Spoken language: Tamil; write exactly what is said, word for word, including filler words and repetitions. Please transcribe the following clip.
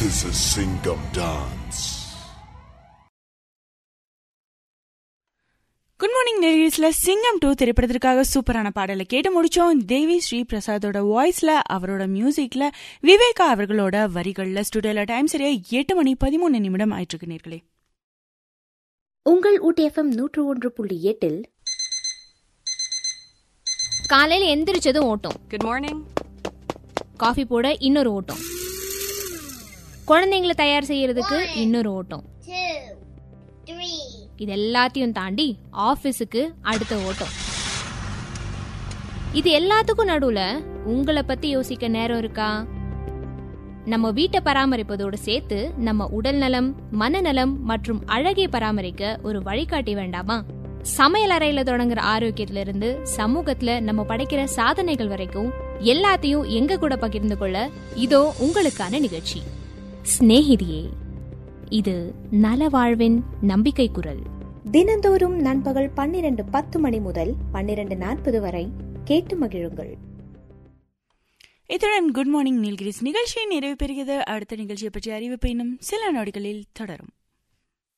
This is Singham Dance. Good morning நேயர்ஸ்ல சிங்கம் டூ திரைப்படத்திற்காக சூப்பரான பாடலை கேட்டு முடிச்சோம். தேவி ஸ்ரீ பிரசாதோட வாய்ஸ்ல, அவரோட மியூசிக்ல, விவேகா அவர்களோட வரிகள்ல. ஸ்டுடியோல டைம் சரியா எட்டு மணி பதிமூணு நிமிடம் ஆயிட்டு இருக்கு நேர்களே. உங்கள் ஊட்டி எஃப்எம் நூற்று ஒன்று புள்ளி எட்டில் காலையில எந்திரிச்சதும் ஓட்டம். Good morning. காஃபி போட இன்னொரு ஓட்டம். குழந்தைங்களை தயார் செய்யறதுக்கு இன்னொரு ஓட்டம். இது எல்லாத்தையும் தாண்டி ஆபீஸுக்கு அடுத்த ஓட்டம். இது எல்லாத்துக்கும் நடுவுல உங்களை பத்தி யோசிக்க நேரம் இருக்கா? நம்ம வீட்டை பராமரிப்பதோடு சேர்த்து நம்ம உடல் நலம், மனநலம் மற்றும் அழகை பராமரிக்க ஒரு வழிகாட்டி வேண்டாமா? சமையல் அறையில தொடங்குற ஆரோக்கியத்துல இருந்து சமூகத்துல நம்ம படைக்கிற சாதனைகள் வரைக்கும் எல்லாத்தையும் எங்க கூட பகிர்ந்து கொள்ள இதோ உங்களுக்கான நிகழ்ச்சி ஸ்நேகிதியே. இது நல வாழ்வின் நம்பிக்கை குரல். தினந்தோறும் நண்பகல் பன்னிரண்டு பத்து மணி முதல் பன்னிரண்டு நாற்பது வரை கேட்டு மகிழுங்கள். இத்துடன் குட் மார்னிங் நீல்கிரிஸ் நிகழ்ச்சியை நிறைவு பெறுகிறது. அடுத்த நிகழ்ச்சியை பற்றி அறிவிப்பு இன்னும் சில நொடிகளில் தொடரும்.